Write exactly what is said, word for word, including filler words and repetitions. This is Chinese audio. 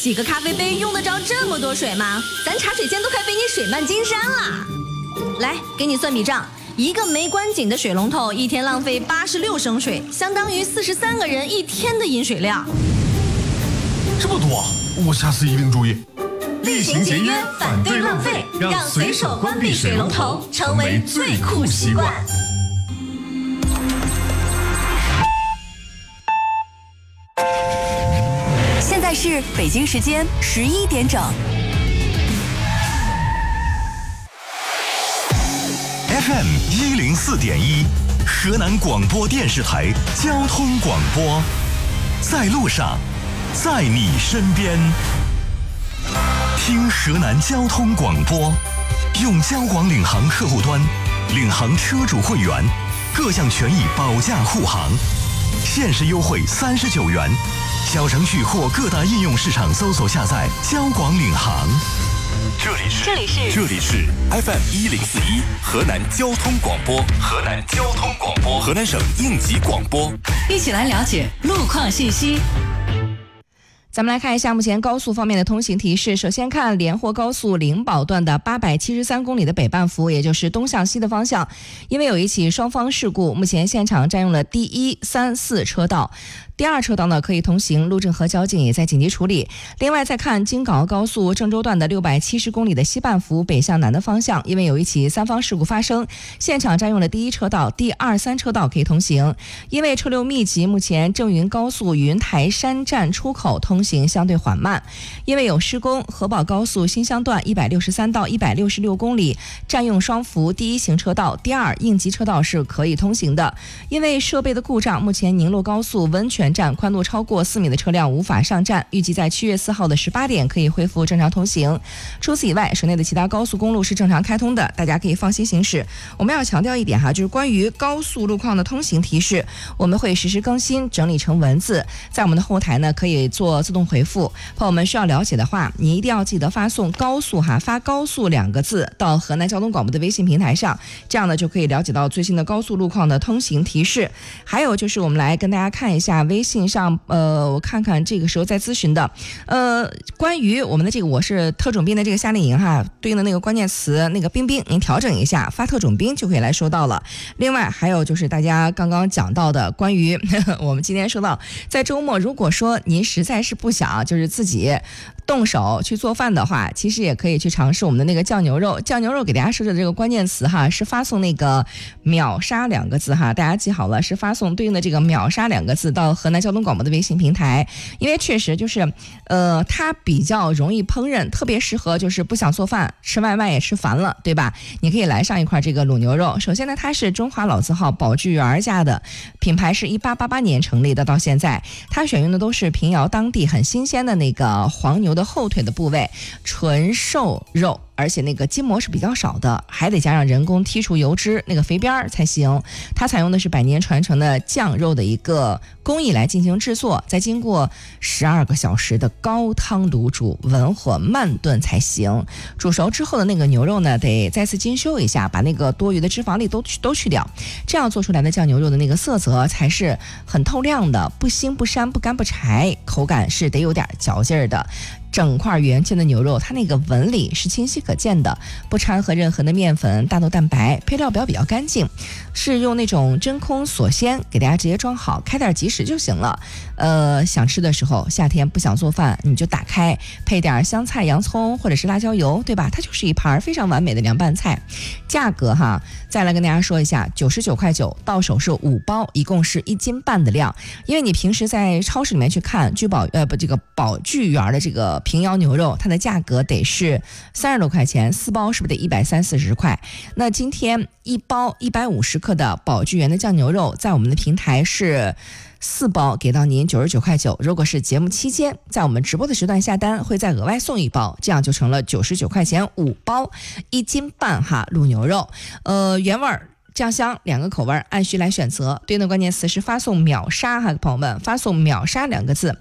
洗个咖啡杯用得着这么多水吗？咱茶水间都快被你水漫金山了。来，给你算笔账，一个没关紧的水龙头一天浪费八十六升水，相当于四十三个人一天的饮水量。 这么多，我下次一定注意。 厉行节约，反对浪费，让随手关闭水龙头成为最酷习惯。 现在是北京时间十一点整。 F M 一零四点一，河南广播电视台交通广播，在路上，在你身边。听河南交通广播，用交广领航客户端，领航车主会员，各项权益保驾护航，限时优惠三十九元。小程序或各大应用市场搜索下载交广领航。 这里是这里是这里是 F M 一零四一河南交通广播，河南交通广播，河南省应急广播， 一起来了解路况信息。 咱们来看一下目前高速方面的通行提示。首先看连霍高速灵宝段的八百七十三公里的北半幅，也就是东向西的方向，因为有一起双方事故，目前现场占用了第一、三、四车道。第二车道呢可以通行，路政和交警也在紧急处理。另外再看京港澳高速郑州段的六百七十公里的西半幅北向南的方向，因为有一起三方事故发生，现场占用了第一车道，第二、三车道可以通行。因为车流密集，目前郑云高速云台山站出口通行相对缓慢。因为有施工，河宝高速新乡段一百六十三到一百六十六公里占用双幅第一行车道，第二应急车道是可以通行的。因为设备的故障，目前宁洛高速温泉站宽度超过四米的车辆无法上站，预计在七月四号的十八点可以恢复正常通行。除此以外，省内的其他高速公路是正常开通的，大家可以放心行驶。我们要强调一点哈，就是关于高速路况的通行提示，我们会实时更新，整理成文字，在我们的后台呢可以做自动回复。朋友们需要了解的话，你一定要记得发送高速哈，发高速两个字到河南交通广播的微信平台上，这样呢就可以了解到最新的高速路况的通行提示。还有就是我们来跟大家看一下微信上，呃，我看看这个时候在咨询的，呃，关于我们的这个我是特种兵的这个夏令营哈，对应的那个关键词那个冰冰，您调整一下，发特种兵就可以来收到了。另外还有就是大家刚刚讲到的关于呵呵我们今天说到，在周末如果说您实在是不想就是自己动手去做饭的话，其实也可以去尝试我们的那个酱牛肉。酱牛肉给大家设置的这个关键词哈，是发送那个秒杀两个字哈，大家记好了，是发送对应的这个秒杀两个字到河南交通广播的微信平台。因为确实就是呃它比较容易烹饪，特别适合就是不想做饭，吃外卖也吃烦了，对吧？你可以来上一块这个卤牛肉。首先呢，它是中华老字号宝聚园家的，品牌是一八八八年成立的，到现在它选用的都是平遥当地很新鲜的那个黄牛的后腿的部位，纯瘦肉，而且那个筋膜是比较少的，还得加上人工剔除油脂那个肥边才行。它采用的是百年传承的酱肉的一个工艺来进行制作，再经过十二个小时的高汤卤煮，文火慢炖才行。煮熟之后的那个牛肉呢，得再次精修一下，把那个多余的脂肪粒都去都去掉，这样做出来的酱牛肉的那个色泽才是很透亮的，不腥不膻不干不柴，口感是得有点嚼劲儿的。整块圆切的牛肉，它那个纹理是清晰可见的，不掺和任何的面粉、大豆蛋白，配料表比较干净，是用那种真空锁鲜给大家直接装好，开袋即食就行了。呃，想吃的时候，夏天不想做饭，你就打开，配点香菜、洋葱或者是辣椒油，对吧？它就是一盘非常完美的凉拌菜。价格哈，再来跟大家说一下，九十九块九，到手是五包，一共是一斤半的量。因为你平时在超市里面去看聚宝呃不这个宝聚园的这个平遥牛肉，它的价格得是三十多块钱，四包是不是得一百三四十块？那今天一包一百五十克的宝聚园的酱牛肉，在我们的平台是四包给到您九十九块九。如果是节目期间在我们直播的时段下单，会再额外送一包，这样就成了九十九块钱五包，一斤半哈卤牛肉，呃原味儿。酱香两个口味，按需来选择。对应的关键词是发送秒杀哈，朋友们发送秒杀两个字